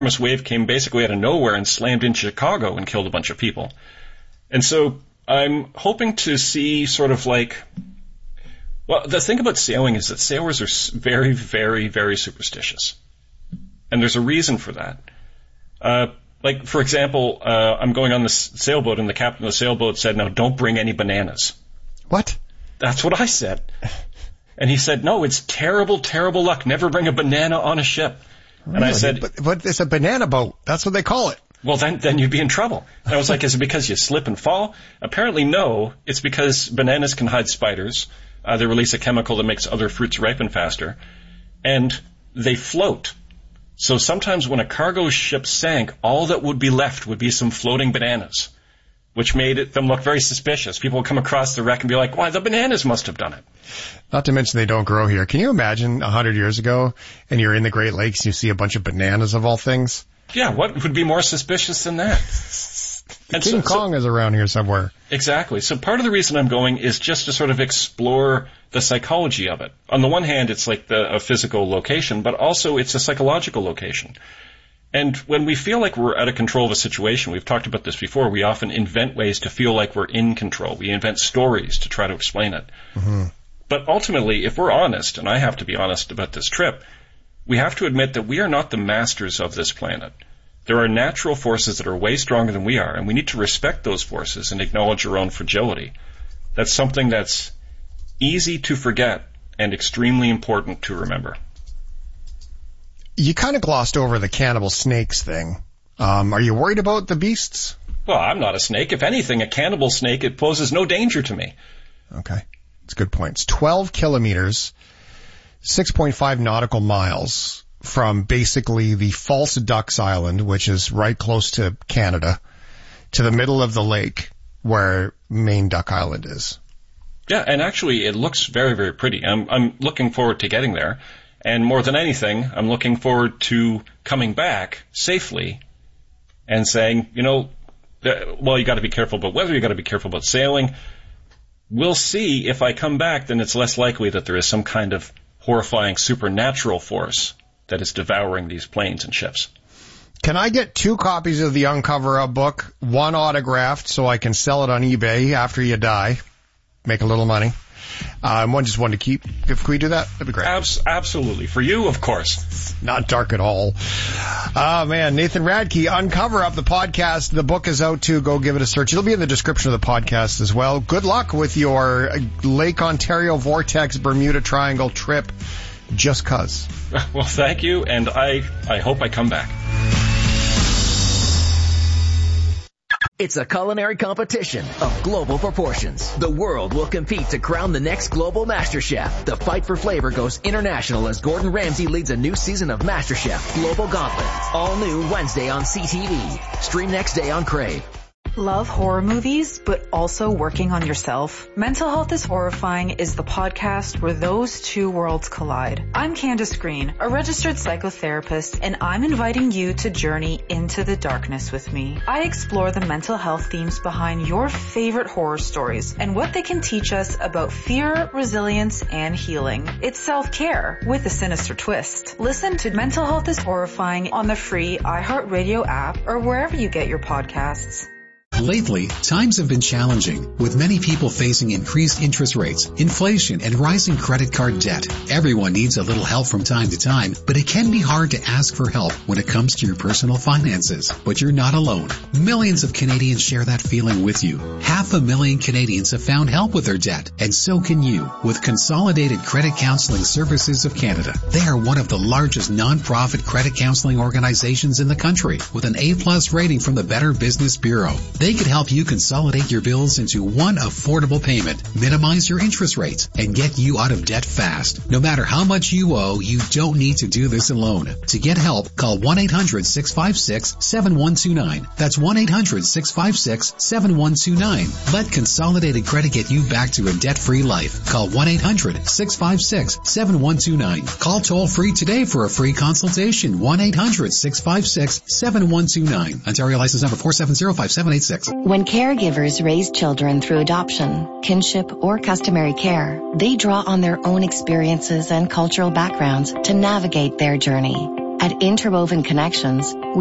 wave came basically out of nowhere and slammed into Chicago and killed a bunch of people. And so I'm hoping to see sort of like, well, the thing about sailing is that sailors are very, very, very superstitious. And there's a reason for that. Like, for example, I'm going on the sailboat, and the captain of the sailboat said, "No, don't bring any bananas." What? That's what I said. And he said, "No, it's terrible, terrible luck. Never bring a banana on a ship." Really? And I said, but it's a banana boat. That's what they call it. Well, then you'd be in trouble. And I was like, is it because you slip and fall? Apparently, no. It's because bananas can hide spiders. They release a chemical that makes other fruits ripen faster. And they float. So sometimes when a cargo ship sank, all that would be left would be some floating bananas, which made them look very suspicious. People would come across the wreck and be like, "Why, the bananas must have done it." Not to mention they don't grow here. Can you imagine 100 years ago and you're in the Great Lakes and you see a bunch of bananas of all things? Yeah, what would be more suspicious than that? And King Kong is around here somewhere. Exactly. So part of the reason I'm going is just to sort of explore the psychology of it. On the one hand, it's like a physical location, but also it's a psychological location. And when we feel like we're out of control of a situation, we've talked about this before, we often invent ways to feel like we're in control. We invent stories to try to explain it. Mm-hmm. But ultimately, if we're honest, and I have to be honest about this trip, we have to admit that we are not the masters of this planet. There are natural forces that are way stronger than we are, and we need to respect those forces and acknowledge our own fragility. That's something that's easy to forget and extremely important to remember. You kind of glossed over the cannibal snakes thing. Are you worried about the beasts? Well, I'm not a snake. If anything, a cannibal snake, it poses no danger to me. Okay. That's a good point. It's 12 kilometers, 6.5 nautical miles from basically the False Ducks Island, which is right close to Canada, to the middle of the lake where Main Duck Island is. Yeah, and actually it looks very, very pretty. I'm looking forward to getting there. And more than anything, I'm looking forward to coming back safely and saying, well, you got to be careful about weather, you got to be careful about sailing. We'll see if I come back, then it's less likely that there is some kind of horrifying supernatural force that is devouring these planes and ships. Can I get 2 copies of the Uncover Up book, 1 autographed so I can sell it on eBay after you die, make a little money? One to keep. If we do that, that'd be great. Absolutely. For you, of course. Not dark at all. Oh, man. Nathan Radke, Uncover Up, the podcast. The book is out, too. Go give it a search. It'll be in the description of the podcast as well. Good luck with your Lake Ontario Vortex Bermuda Triangle trip. Just 'cause. Well, thank you, and I hope I come back. It's a culinary competition of global proportions. The world will compete to crown the next global MasterChef. The fight for flavor goes international as Gordon Ramsay leads a new season of MasterChef Global Gauntlet. All new Wednesday on CTV. Stream next day on Crave. Love horror movies, but also working on yourself? Mental Health is Horrifying is the podcast where those two worlds collide. I'm Candace Green, a registered psychotherapist, and I'm inviting you to journey into the darkness with me. I explore the mental health themes behind your favorite horror stories and what they can teach us about fear, resilience, and healing. It's self-care with a sinister twist. Listen to Mental Health is Horrifying on the free iHeartRadio app or wherever you get your podcasts. Lately, times have been challenging, with many people facing increased interest rates, inflation, and rising credit card debt. Everyone needs a little help from time to time, but it can be hard to ask for help when it comes to your personal finances. But you're not alone. Millions of Canadians share that feeling with you. 500,000 Canadians have found help with their debt, and so can you, with Consolidated Credit Counseling Services of Canada. They are one of the largest non-profit credit counseling organizations in the country, with an A+ rating from the Better Business Bureau. They could help you consolidate your bills into one affordable payment, minimize your interest rates, and get you out of debt fast. No matter how much you owe, you don't need to do this alone. To get help, call 1-800-656-7129. That's 1-800-656-7129. Let Consolidated Credit get you back to a debt-free life. Call 1-800-656-7129. Call toll-free today for a free consultation. 1-800-656-7129. Ontario license number 4705786. When caregivers raise children through adoption, kinship, or customary care, they draw on their own experiences and cultural backgrounds to navigate their journey. At Interwoven Connections,